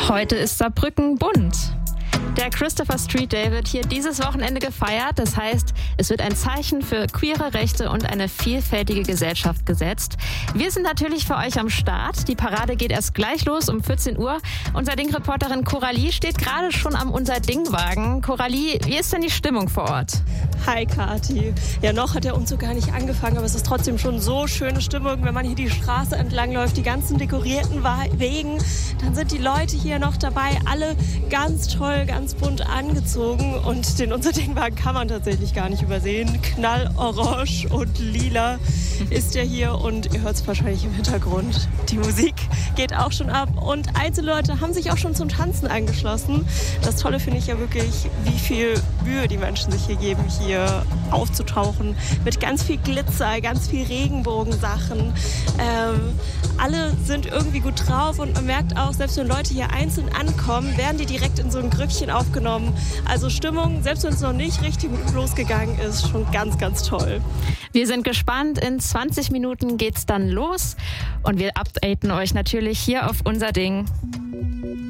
Heute ist Saarbrücken bunt. Der Christopher Street Day wird hier dieses Wochenende gefeiert. Das heißt, es wird ein Zeichen für queere Rechte und eine vielfältige Gesellschaft gesetzt. Wir sind natürlich für euch am Start. Die Parade geht erst gleich los um 14 Uhr. Unser Ding-Reporterin Coralie steht gerade schon am Unser Ding-Wagen. Coralie, wie ist denn die Stimmung vor Ort? Hi Kathi. Ja, noch hat der Umzug gar nicht angefangen, aber es ist trotzdem schon so schöne Stimmung, wenn man hier die Straße entlang läuft, die ganzen dekorierten Wegen. Dann sind die Leute hier noch dabei, alle ganz toll, ganz bunt angezogen und den Unser Ding-Wagen kann man tatsächlich gar nicht übersehen. Knallorange und lila ist der hier und ihr hört es wahrscheinlich im Hintergrund. Die Musik geht auch schon ab und Einzelleute haben sich auch schon zum Tanzen angeschlossen. Das Tolle finde ich ja wirklich, wie viel Mühe die Menschen sich hier geben, hier aufzutauchen mit ganz viel Glitzer, ganz viel Regenbogensachen. Alle sind irgendwie gut drauf und man merkt auch, selbst wenn Leute hier einzeln ankommen, werden die direkt in so ein Grüppchen aufgenommen. Also Stimmung, selbst wenn es noch nicht richtig losgegangen ist, schon ganz, ganz toll. Wir sind gespannt. In 20 Minuten geht's dann los und wir updaten euch natürlich hier auf Unser Ding.